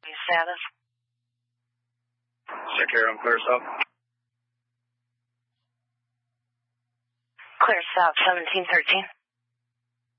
View status. Secure on clear south. Clear south, 1713.